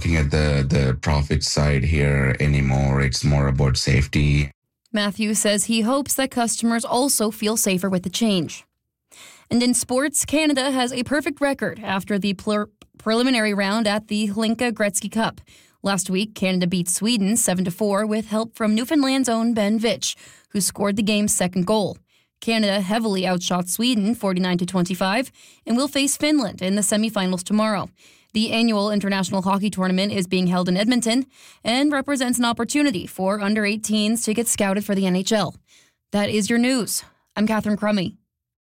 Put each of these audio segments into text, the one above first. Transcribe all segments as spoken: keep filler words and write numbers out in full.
looking at the, the profit side here anymore. It's more about safety. Matthew says he hopes that customers also feel safer with the change. And in sports, Canada has a perfect record after the pre- preliminary round at the Hlinka Gretzky Cup. Last week, Canada beat Sweden seven to four with help from Newfoundland's own Ben Vitch, who scored the game's second goal. Canada heavily outshot Sweden forty-nine to twenty-five and will face Finland in the semifinals tomorrow. The annual international hockey tournament is being held in Edmonton and represents an opportunity for under eighteens to get scouted for the N H L. That is your news. I'm Catherine Crummy.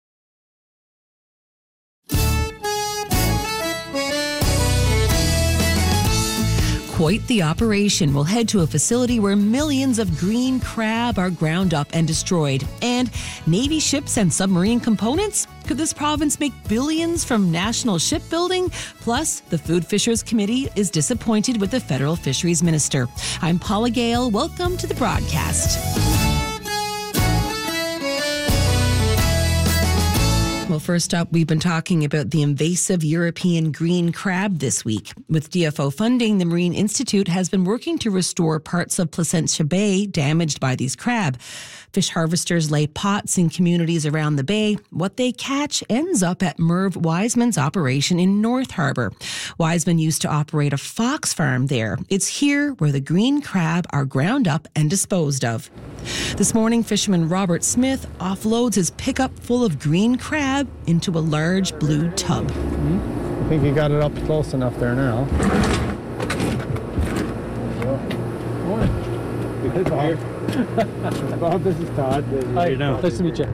Quite the operation. We'll head to a facility where millions of green crab are ground up and destroyed. And Navy ships and submarine components? Could this province make billions from national shipbuilding? Plus, the Food Fishers Committee is disappointed with the federal fisheries minister. I'm Paula Gale. Welcome to the broadcast. Well, first up, we've been talking about the invasive European green crab this week. With D F O funding, the Marine Institute has been working to restore parts of Placentia Bay damaged by these crab. Fish harvesters lay pots in communities around the bay. What they catch ends up at Merv Wiseman's operation in North Harbour. Wiseman used to operate a fox farm there. It's here where the green crab are ground up and disposed of. This morning, fisherman Robert Smith offloads his pickup full of green crab into a large blue tub. I think you got it up close enough there now. Good Bob. Bob, this is Todd. Hi, you know. Nice to meet you.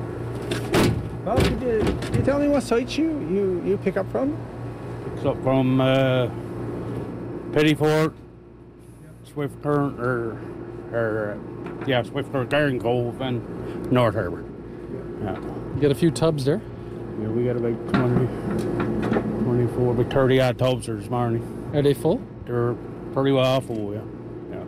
Bob, could you, could you tell me what sites you, you, you pick up from? It's up from uh, Pettyfort, Swift Current, or, or uh, yeah, Swift Current, Garden Cove, and North Harbour. Yeah. You got a few tubs there? Yeah, we got about twenty, twenty-four, about thirty odd tubs there this morning. Are they full? They're pretty well full, yeah. yeah.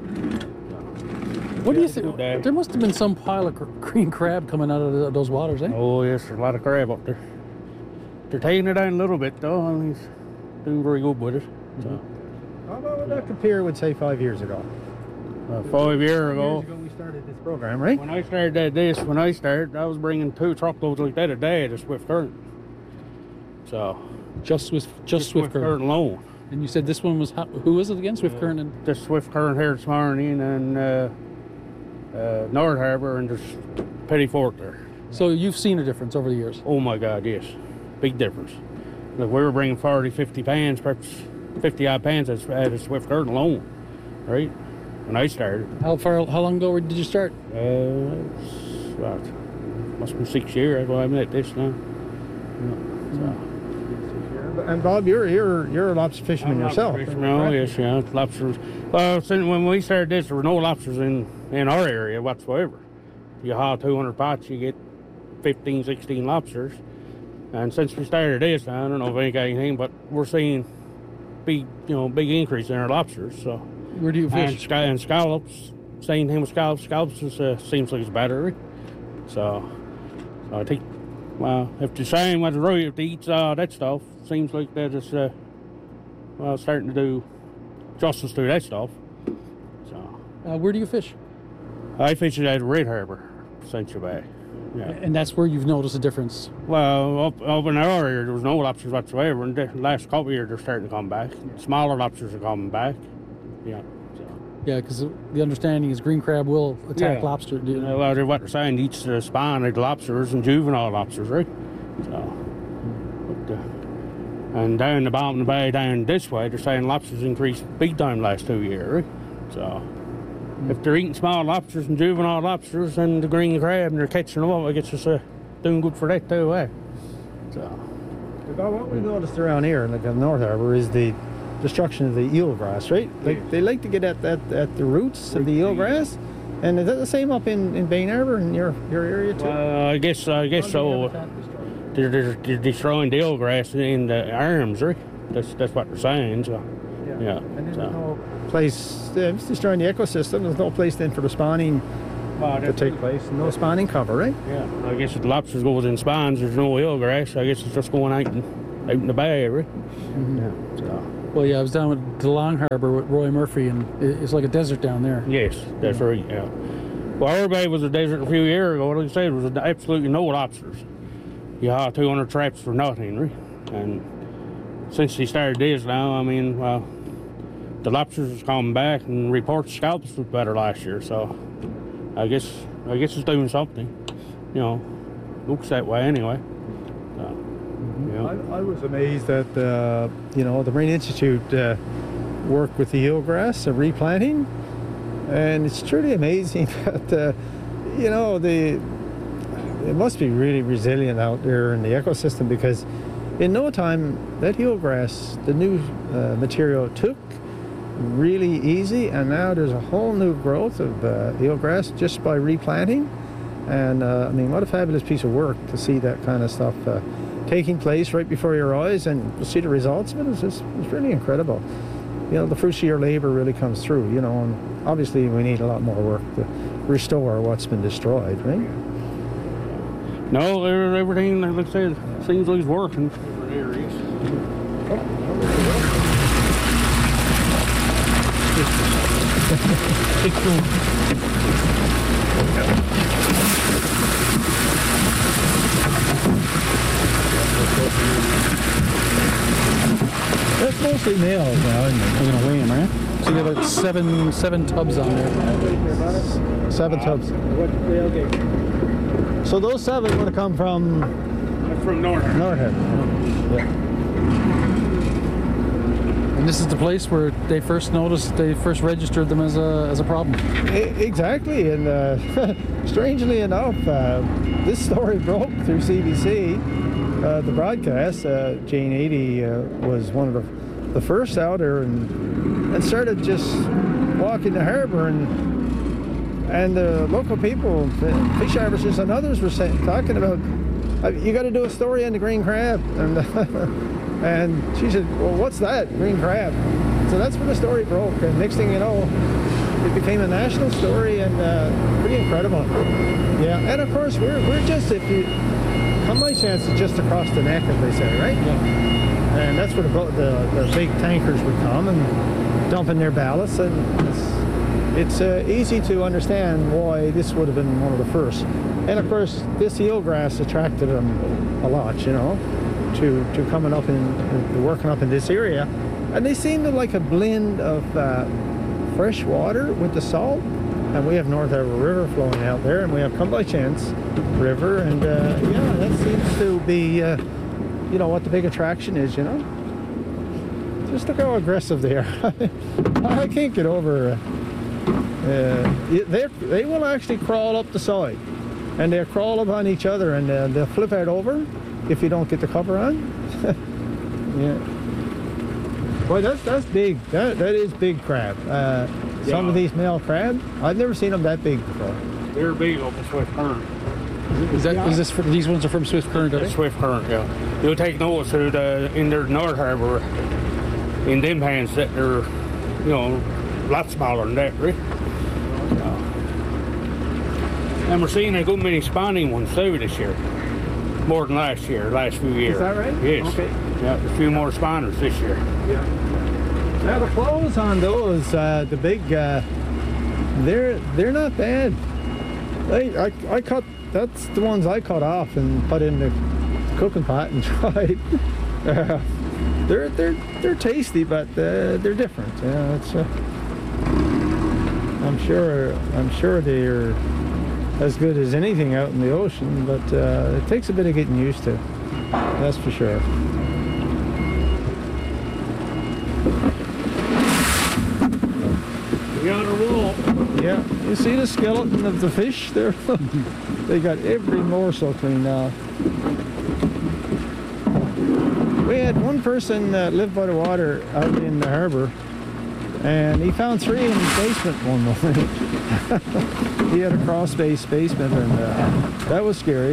What do you think? There must have been some pile of cr- green crab coming out of the, those waters, eh? Oh, yes, there's a lot of crab up there. They're taking it down a little bit, though, and he's doing very good with it. So. How about would that compare with, say, five years ago? Uh, five years ago. Five years ago we started this program, right? When I started this, when I started, I was bringing two truckloads like that a day to Swift Current. So. Just Swift, just, just Swift, Swift Current. Current alone. And you said this one was, who was it again? Swift uh, Current? And... Just Swift Current here this morning, and uh, uh, North Harbour, and there's Pettyfort there. So you've seen a difference over the years? Oh my God, yes. Big difference. Like we were bringing forty, fifty pounds, perhaps fifty odd pounds at a Swift Current alone, right? When I started. How far, how long ago did you start? Uh, what? Must have been six years. Well, I'm at this now. So. And Bob, you're you're you're a lobster fisherman I'm yourself. Lobster fisherman, oh, yes, yeah, lobsters. Well, since when we started this, there were no lobsters in, in our area whatsoever. You haul two hundred pots, you get fifteen, sixteen lobsters. And since we started this, I don't know if any got anything, but we're seeing big, you know, big increase in our lobsters. So. Where do you fish? And, sc- and scallops. Same thing with scallops. Scallops is, uh, seems like it's better. So, so I think, well, if the same with the road, if they eat uh, that stuff, seems like that is, uh, well, starting to do justice to that stuff. So. Uh, where do you fish? I fish at Red Harbour, Placentia Bay. Yeah. And that's where you've noticed a difference? Well, up, up in our area, there was no lobsters whatsoever. And the last couple of years, they're starting to come back. Smaller lobsters are coming back. Yeah. So. Yeah, because the understanding is green crab will attack yeah. lobster. Do you know? Well, they're what they're saying, each uh, spawn of lobsters and juvenile lobsters, right? So, but, uh, and down the bottom of the bay, down this way, they're saying lobsters increased big time last two years, right? So, mm. if they're eating small lobsters and juvenile lobsters and the green crab and they're catching them up, I guess it's uh, doing good for that too, eh? So. About what we noticed around here, like in North Harbour, is the destruction of the eelgrass, right? Like yeah. They like to get at, at, at the roots of the eelgrass. And is that the same up in, in Bain Harbour in your, your area too? Well, I guess I guess so. They're, they're, they're destroying the eelgrass in the arms, right? That's that's what they're saying. So yeah. yeah. And there's so. no place. Uh, it's destroying the ecosystem. There's no place then for the spawning well, to take place. No spawning cover, right? Yeah. I guess if the lobsters goes in spawns, there's no eelgrass. I guess it's just going out in, out in the bay, right? Mm-hmm. Yeah. So. Well, yeah, I was down with the Long Harbor with Roy Murphy, and it- it's like a desert down there. Yes, that's right, yeah. Well, our bay was a desert a few years ago. Like I said, it was absolutely no lobsters. You had two hundred traps for nothing, right? And since they started this now, I mean, well, the lobsters is coming back, and reports scalps was better last year. So I guess I guess it's doing something. You know, looks that way anyway. So, yeah. I, I was amazed that uh, you know the Marine Institute uh, worked with the eelgrass, uh, replanting, and it's truly amazing that uh, you know the it must be really resilient out there in the ecosystem, because in no time that eelgrass, the new uh, material took really easy, and now there's a whole new growth of uh, eelgrass just by replanting. And uh, I mean, what a fabulous piece of work to see that kind of stuff uh, taking place right before your eyes, and to see the results of it is just, it's really incredible. You know, the fruits of your labor really comes through, you know, and obviously we need a lot more work to restore what's been destroyed, right? No, everything, like I said, seems like it's working. There it is. That's mostly males now, isn't it? We're gonna weigh them, right? So you got about seven seven tubs on there. Seven tubs. So those seven would have come from From North. Northhead. Yeah. And this is the place where they first noticed, they first registered them as a as a problem. E- Exactly, and uh, strangely enough, uh, this story broke through C B C, uh, the broadcast. Uh, Jane Eady uh, was one of the, the first out there, and, and started just walking the harbor, and and the local people, the fish harvesters and others were saying, talking about, uh, you got to do a story on the green crab, and and she said, well, what's that, green crab? So that's when the story broke, and next thing you know, it became a national story, and uh, pretty incredible. Yeah, and of course we're we're just, if you come by chance, it's just across the neck, as they say, right? Yeah. And that's where the, boat, the the big tankers would come and dump in their ballasts, and it's it's uh, easy to understand why this would have been one of the first. And of course, this eelgrass attracted them a lot, you know, to to coming up in, uh, working up in this area, and they seem to like a blend of uh, fresh water with the salt. And we have North Harbour River flowing out there, and we have Come By Chance River, and uh, yeah, that seems to be, uh, you know, what the big attraction is, you know. Just look how aggressive they are. I can't get over. Uh, uh, they they will actually crawl up the side, and they'll crawl up on each other, and uh, they'll flip out over if you don't get the cover on. Yeah. Boy, that's that's big. That that is big crab. Uh, Yeah. Some of these male crab, I've never seen them that big before. They're big off the Swift Current. Is that is this for, these ones are from Swift Current? Are The they? Swift Current, yeah. You'll take notice of the, in their North Harbour, in them hands, that they're, you know, a lot smaller than that, right? So. And we're seeing a good many spawning ones too this year. More than last year, last few years. Is that right? Yes. Okay. Yeah, a few more spawners this year. Yeah. Now the clothes on those, uh, the big, uh, they're they're not bad. They, I I cut. That's the ones I cut off and put in the cooking pot and tried. Uh, they're they're they're tasty, but uh, they're different. Yeah, it's. Uh, I'm sure I'm sure they're as good as anything out in the ocean, but uh, it takes a bit of getting used to. That's for sure. We on a roll. Yeah, you see the skeleton of the fish there? They got every morsel cleaned out. We had one person that lived by the water out in the harbor, and he found three in his basement one morning. He had a crawl space basement, and uh, that was scary.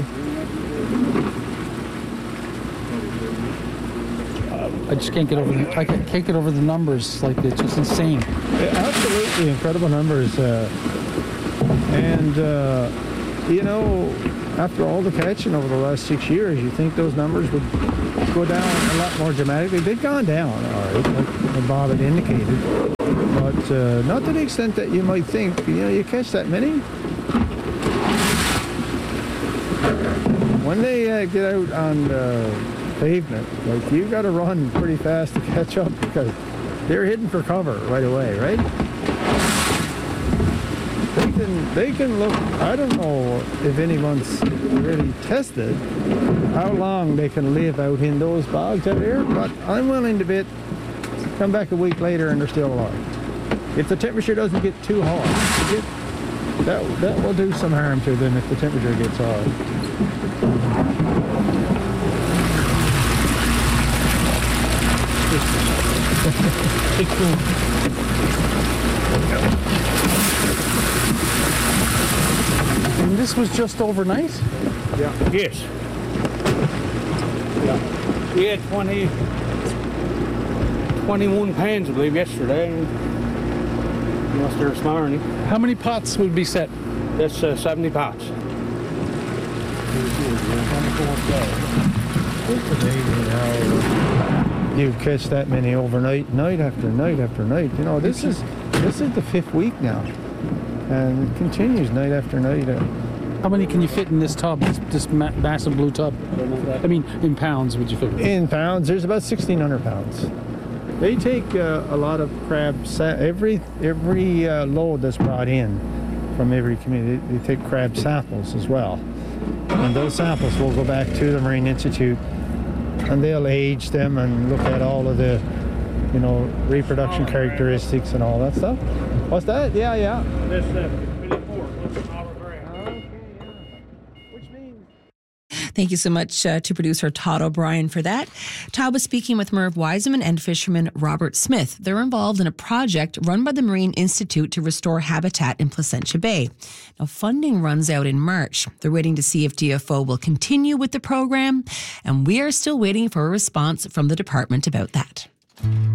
I just can't get over. The, I can't can't get over the numbers. Like it's just insane. Yeah, absolutely incredible numbers, uh, and uh, you know, after all the catching over the last six years, you think those numbers would go down a lot more dramatically. They've gone down, all right. Like, what Bob had indicated. But uh, not to the extent that you might think. You know, you catch that many. When they uh, get out on the pavement, like, you've got to run pretty fast to catch up because they're hidden for cover right away, right? They can, they can look, I don't know if anyone's really tested how long they can live out in those bogs out there, but I'm willing to bet come back a week later and they're still alive. If the temperature doesn't get too hot, get, that, that will do some harm to them if the temperature gets hot. And this was just overnight? Yeah. Yes. Yeah. We had twenty, twenty-one pounds, I believe, yesterday. And yesterday this morning. How many pots would be set? That's uh, seventy pots. You catch that many overnight, night after night after night. You know, this is this is the fifth week now, and it continues night after night. Uh, How many can you fit in this tub, this, this ma- massive blue tub? I mean, in pounds would you fit? In pounds, there's about sixteen hundred pounds. They take uh, a lot of crab. Sa- every every uh, load that's brought in from every community, they take crab samples as well, and those samples will go back to the Marine Institute. And they'll age them and look at all of the, you know, reproduction characteristics and all that stuff. What's that? Yeah, yeah. This uh, twenty-four, Which means. Thank you so much uh, to producer Todd O'Brien for that. Todd was speaking with Merv Wiseman and fisherman Robert Smith. They're involved in a project run by the Marine Institute to restore habitat in Placentia Bay. Now, funding runs out in March. They're waiting to see if D F O will continue with the program, and we are still waiting for a response from the department about that.